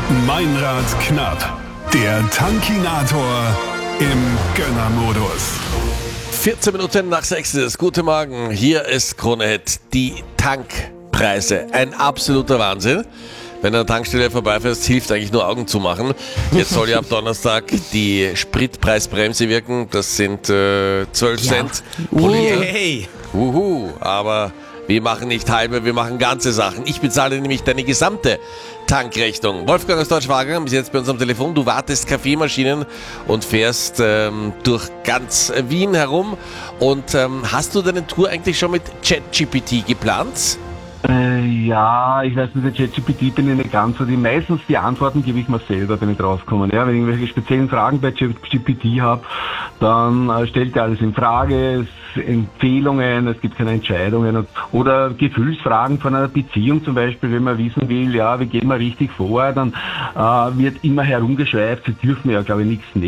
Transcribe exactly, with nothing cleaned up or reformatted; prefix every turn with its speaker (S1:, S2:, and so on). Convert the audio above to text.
S1: Meinrad knapp, der Tankinator im Gönnermodus.
S2: vierzehn Minuten nach sechs ist. Guten Morgen, hier ist Krone-Hit. Die Tankpreise, ein absoluter Wahnsinn. Wenn du an der Tankstelle vorbeifährst, hilft eigentlich nur Augen zu machen. Jetzt soll ja ab Donnerstag die Spritpreisbremse wirken. Das sind äh, zwölf Cent pro Liter.
S3: Hey.
S2: Uhu, aber wir machen nicht halbe, wir machen ganze Sachen. Ich bezahle nämlich deine gesamte Tankrechnung. Wolfgang aus Deutschwagen ist jetzt bei uns am Telefon. Du wartest Kaffeemaschinen und fährst ähm, durch ganz Wien herum. Und ähm, hast du deine Tour eigentlich schon mit ChatGPT geplant?
S4: Äh, ja, ich weiß, mit der ChatGPT bin ich nicht ganz so. Die meistens die Antworten gebe ich mir selber, wenn ich draufkomme. Ja, wenn ich irgendwelche speziellen Fragen bei ChatGPT habe, dann äh, stellt er alles in Frage, es Empfehlungen, es gibt keine Entscheidungen oder Gefühlsfragen von einer Beziehung zum Beispiel, wenn man wissen will, ja, wie gehen wir richtig vor, dann äh, wird immer herumgeschweift, sie dürfen ja, glaube ich, nichts nehmen.